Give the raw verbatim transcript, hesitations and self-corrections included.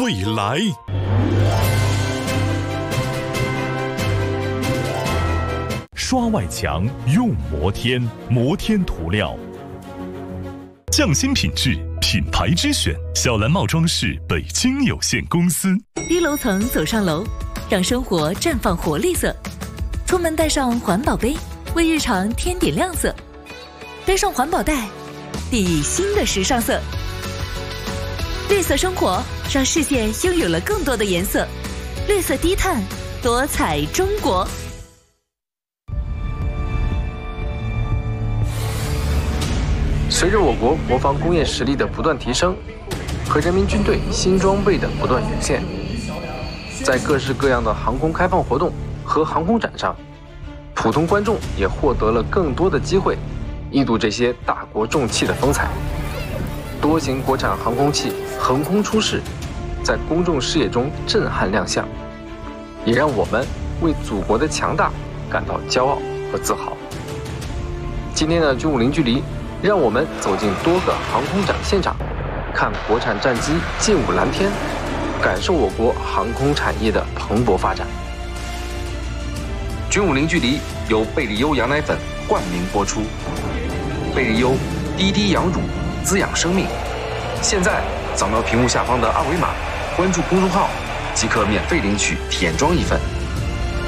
未来。刷外墙用摩天，摩天涂料。匠心品质，品牌之选，小蓝帽装饰北京有限公司。 低楼层走上楼，让生活绽放活力色。出门带上环保杯，为日常添点亮色。背上环保袋，砥砺新的时尚色。绿色生活，让世界拥有了更多的颜色。绿色低碳，多彩中国。 随着我国国防工业实力的不断提升，和人民军队新装备的不断涌现，在各式各样的航空开放活动和航空展上，普通观众也获得了更多的机会一睹这些大国重器的风采。多型国产航空器横空出世，在公众视野中震撼亮相，也让我们为祖国的强大感到骄傲和自豪。今天的军武零距离，让我们走进多个航空展现场，看国产战机劲舞蓝天，感受我国航空产业的蓬勃发展。军武零距离由贝利优羊奶粉冠名播出。贝利优滴滴羊乳，滋养生命。现在扫描屏幕下方的二维码，关注公众号，即可免费领取体验装一份。